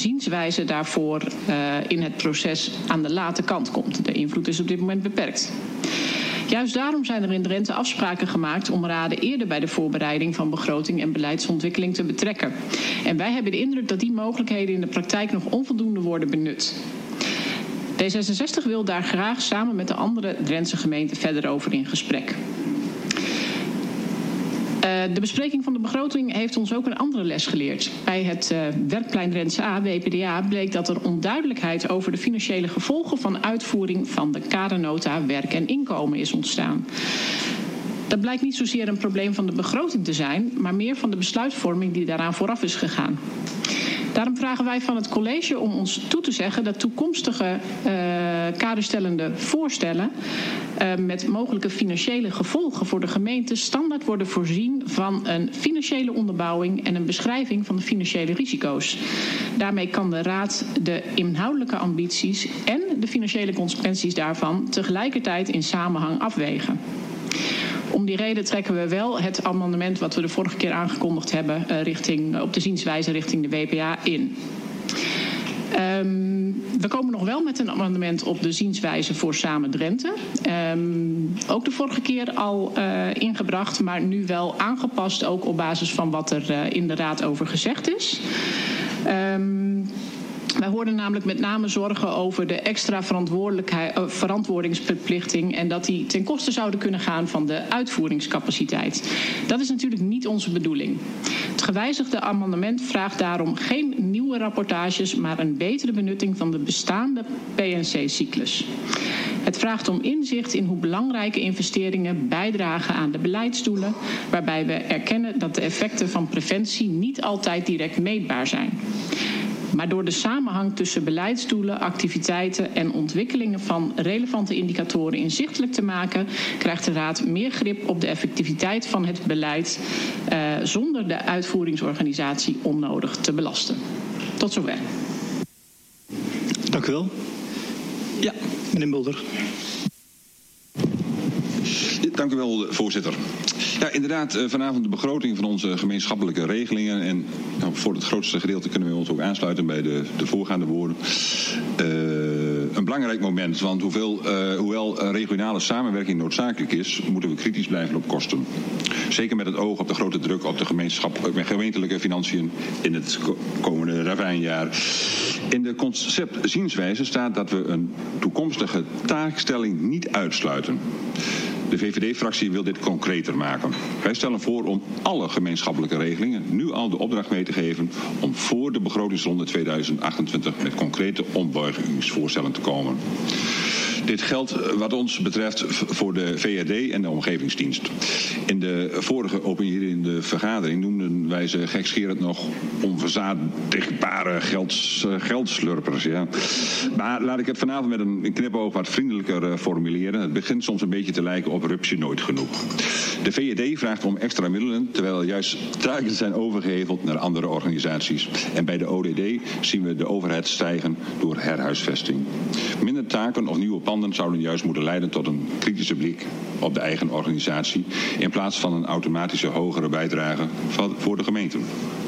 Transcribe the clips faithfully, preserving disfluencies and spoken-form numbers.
zienswijze daarvoor uh, in het proces aan de late kant komt. De invloed is op dit moment beperkt. Juist daarom zijn er in Drenthe afspraken gemaakt om raden eerder bij de voorbereiding van begroting en beleidsontwikkeling te betrekken. En wij hebben de indruk dat die mogelijkheden in de praktijk nog onvoldoende worden benut. D zesenzestig wil daar graag samen met de andere Drentse gemeenten verder over in gesprek. Uh, de bespreking van de begroting heeft ons ook een andere les geleerd. Bij het uh, werkplein Drentse A, W P D A, bleek dat er onduidelijkheid over de financiële gevolgen van uitvoering van de kadernota werk en inkomen is ontstaan. Dat blijkt niet zozeer een probleem van de begroting te zijn, maar meer van de besluitvorming die daaraan vooraf is gegaan. Daarom vragen wij van het college om ons toe te zeggen dat toekomstige uh, kaderstellende voorstellen uh, met mogelijke financiële gevolgen voor de gemeente standaard worden voorzien van een financiële onderbouwing en een beschrijving van de financiële risico's. Daarmee kan de Raad de inhoudelijke ambities en de financiële consequenties daarvan tegelijkertijd in samenhang afwegen. Om die reden trekken we wel het amendement wat we de vorige keer aangekondigd hebben uh, richting, op de zienswijze richting de W P A in. Um, we komen nog wel met een amendement op de zienswijze voor Samen Drenthe. Um, ook de vorige keer al uh, ingebracht, maar nu wel aangepast ook op basis van wat er uh, in de Raad over gezegd is. Um, Wij hoorden namelijk met name zorgen over de extra verantwoordelijkheid, uh, verantwoordingsverplichting en dat die ten koste zouden kunnen gaan van de uitvoeringscapaciteit. Dat is natuurlijk niet onze bedoeling. Het gewijzigde amendement vraagt daarom geen nieuwe rapportages, maar een betere benutting van de bestaande P N C-cyclus. Het vraagt om inzicht in hoe belangrijke investeringen bijdragen aan de beleidsdoelen, waarbij we erkennen dat de effecten van preventie niet altijd direct meetbaar zijn. Maar door de samenhang tussen beleidsdoelen, activiteiten en ontwikkelingen van relevante indicatoren inzichtelijk te maken, krijgt de Raad meer grip op de effectiviteit van het beleid uh, zonder de uitvoeringsorganisatie onnodig te belasten. Tot zover. Dank u wel. Ja, meneer Mulder. Dank u wel, voorzitter. Ja, inderdaad, vanavond de begroting van onze gemeenschappelijke regelingen. En nou, voor het grootste gedeelte kunnen we ons ook aansluiten bij de, de voorgaande woorden. Uh, een belangrijk moment, want hoeveel, uh, hoewel regionale samenwerking noodzakelijk is, moeten we kritisch blijven op kosten. Zeker met het oog op de grote druk op de gemeentelijke financiën in het komende ravijnjaar. In de conceptzienswijze staat dat we een toekomstige taakstelling niet uitsluiten. De V V D-fractie wil dit concreter maken. Wij stellen voor om alle gemeenschappelijke regelingen nu al de opdracht mee te geven om voor de begrotingsronde tweeduizend achtentwintig met concrete ombuigingsvoorstellen te komen. Dit geldt wat ons betreft voor de V R D en de omgevingsdienst. In de vorige opinierende vergadering noemden wij ze gekscherend nog onverzadigbare gelds, geldslurpers. Ja. Maar laat ik het vanavond met een knipoog wat vriendelijker formuleren. Het begint soms een beetje te lijken op rupsje nooit genoeg. De V R D vraagt om extra middelen, terwijl er juist taken zijn overgeheveld naar andere organisaties. En bij de O D D zien we de overheid stijgen door herhuisvesting. Minder taken of nieuwe panden zouden juist moeten leiden tot een kritische blik op de eigen organisatie, in plaats van een automatische hogere bijdrage voor de gemeenten.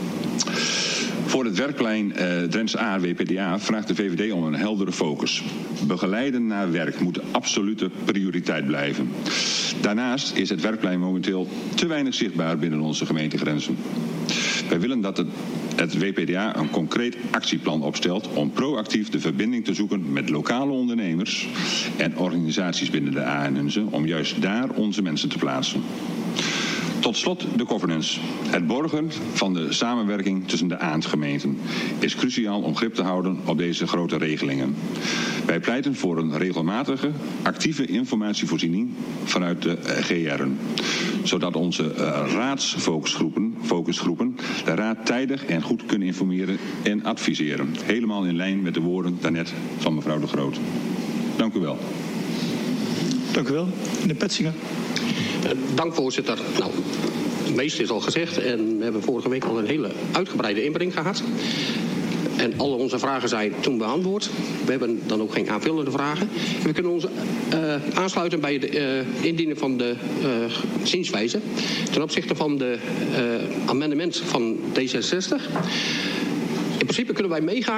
Voor het werkplein uh, Drentse A, W P D A, vraagt de V V D om een heldere focus. Begeleiden naar werk moet de absolute prioriteit blijven. Daarnaast is het werkplein momenteel te weinig zichtbaar binnen onze gemeentegrenzen. Wij willen dat het, het W P D A een concreet actieplan opstelt om proactief de verbinding te zoeken met lokale ondernemers en organisaties binnen de A en N Z E om juist daar onze mensen te plaatsen. Tot slot de governance. Het borgen van de samenwerking tussen de A en gemeenten is cruciaal om grip te houden op deze grote regelingen. Wij pleiten voor een regelmatige, actieve informatievoorziening vanuit de G R'en, zodat onze uh, raadsfocusgroepen focusgroepen de raad tijdig en goed kunnen informeren en adviseren. Helemaal in lijn met de woorden daarnet van mevrouw De Groot. Dank u wel. Dank u wel. Meneer Petzinger. Dank, voorzitter. Nou, het meeste is al gezegd en we hebben vorige week al een hele uitgebreide inbreng gehad. En alle onze vragen zijn toen beantwoord. We hebben dan ook geen aanvullende vragen. We kunnen ons uh, aansluiten bij het uh, indienen van de uh, zienswijze ten opzichte van de uh, amendement van D zesenzestig. In principe kunnen wij meegaan.